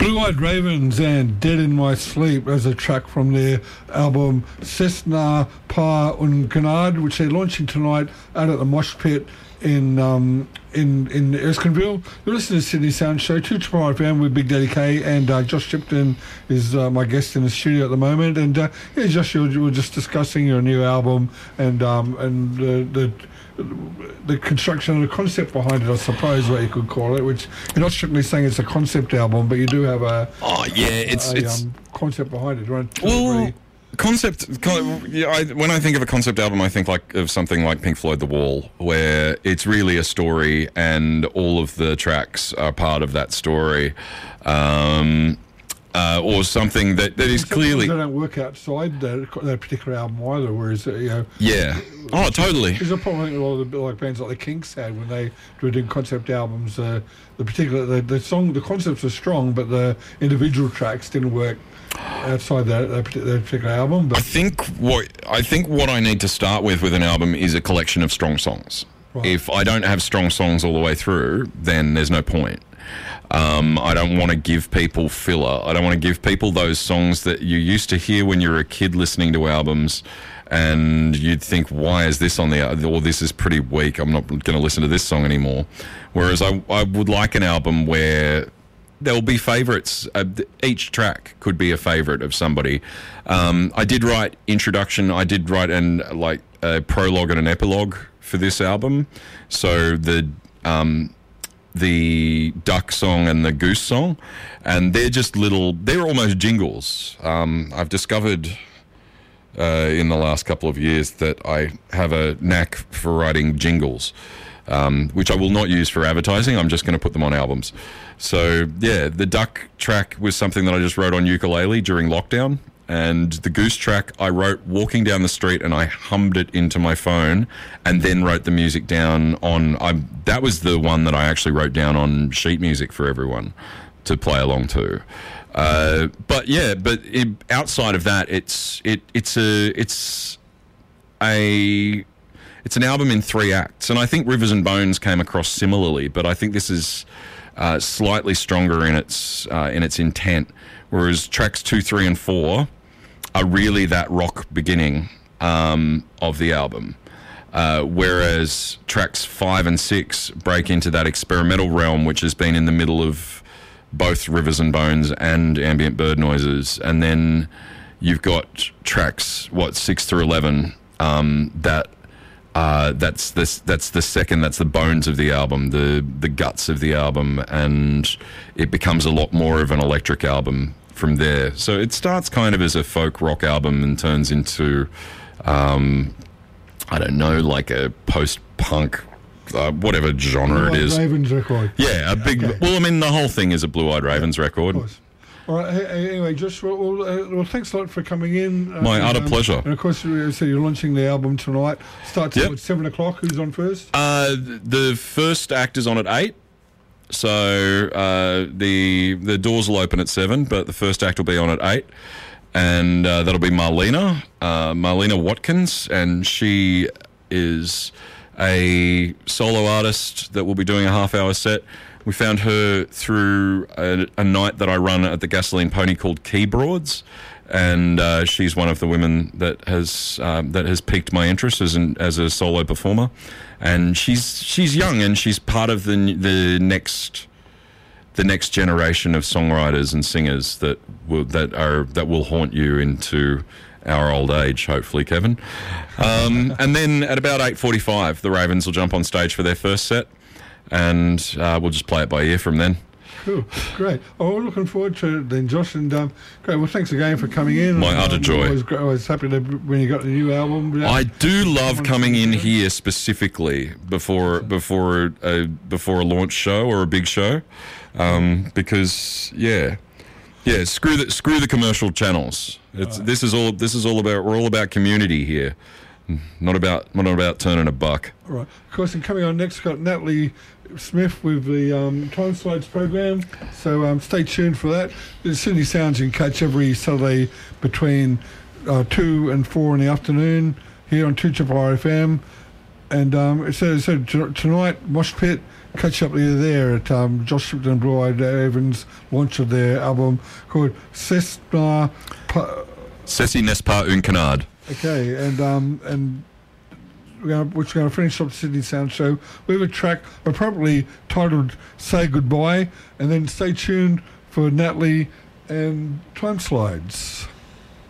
Blue-Eyed Ravens and Dead in My Sleep as a track from their album Cessna Pa und Gnade, which they're launching tonight out at the Mosh Pit in Erskineville. You're listening to Sydney Sound Show, 2 FM with Big Daddy K, and Josh Shipton is my guest in the studio at the moment. And yeah, Josh, you were just discussing your new album and the construction and the concept behind it, I suppose, what you could call it, which you're not strictly saying it's a concept album, but you do have a concept behind it, right? Well, when I think of a concept album, I think of something like Pink Floyd The Wall, where it's really a story and all of the tracks are part of that story. Or something that is clearly... They don't work outside that particular album either, whereas, Yeah. Oh, totally. There's a problem a lot of the bands like the Kinks had when they were doing concept albums. The concepts are strong, but the individual tracks didn't work outside that particular album. But I think what I need to start with an album is a collection of strong songs. Right. If I don't have strong songs all the way through, then there's no point. I don't want to give people filler. I don't want to give people those songs that you used to hear when you were a kid listening to albums and you'd think, why is this on the... or this is pretty weak, I'm not going to listen to this song anymore. Whereas I would like an album where there'll be favourites. Each track could be a favourite of somebody. I did write introduction. I did write a prologue and an epilogue for this album. So the duck song and the goose song, and they're almost jingles. I've discovered in the last couple of years that I have a knack for writing jingles, which I will not use for advertising. I'm just going to put them on albums. So yeah, the duck track was something that I just wrote on ukulele during lockdown. And the goose track I wrote walking down the street, and I hummed it into my phone and then wrote the music down that was the one that I actually wrote down on sheet music for everyone to play along to. Outside of that, it's an album in 3 acts, and I think Rivers and Bones came across similarly, but I think this is slightly stronger in its intent, whereas tracks 2, 3, and 4 are really that rock beginning of the album, whereas tracks 5 and 6 break into that experimental realm, which has been in the middle of both Rivers and Bones and Ambient Bird Noises, and then you've got tracks 6 through 11 that's the second, that's the bones of the album, the guts of the album, and it becomes a lot more of an electric album from there. So it starts kind of as a folk rock album and turns into, I don't know, like a post-punk, whatever genre it is. Ravens record. Yeah, well, I mean, the whole thing is a Blue-Eyed Ravens record. Of course. All right. Anyway, Josh, well, thanks a lot for coming in. My utter pleasure. And of course, you said you're launching the album tonight. Starts at 7 o'clock. Who's on first? The first act is on at 8. So the doors will open at 7, but the first act will be on at 8. And that'll be Marlena Watkins, and she is a solo artist that will be doing a half-hour set. We found her through a night that I run at the Gasoline Pony called Key Broads, and she's one of the women that has piqued my interest as a solo performer. And she's young, and she's part of the next generation of songwriters and singers that will haunt you into our old age, hopefully, Kevin. And then at about 8:45, the Ravens will jump on stage for their first set, and we'll just play it by ear from then. Cool, great. Oh, we're looking forward to it then, Josh. And great. Well, thanks again for coming in. My utter joy. Always happy when you got the new album. I do love coming in here specifically before a launch show or a big show, because screw the commercial channels. This is all about, we're all about community here. Not about turning a buck. All right. Of course, and coming on next, we've got Natalie Smith with the Time Slides program. So stay tuned for that. The Sydney Sounds you can catch every Saturday between 2 and 4 in the afternoon here on 2 FM. And so tonight, Mosh Pit catch up with you there at Josh Shipton and Blue Eyed Evans launch of their album called Cessna. Ceci Nespa Un Canard. Okay, and we're going to finish up the Sydney Sound Show. We have a track appropriately titled Say Goodbye, and then stay tuned for Natalie and Time Slides.